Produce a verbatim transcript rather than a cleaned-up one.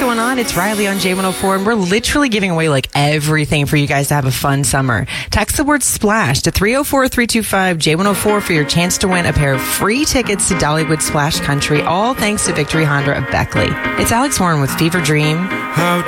going on? It's Riley on J one oh four, and we're literally giving away like everything for you guys to have a fun summer. Text the word SPLASH to three oh four, three two five, J one oh four for your chance to win a pair of free tickets to Dollywood Splash Country, all thanks to Victory Honda of Beckley. It's Alex Warren with Fever Dream. How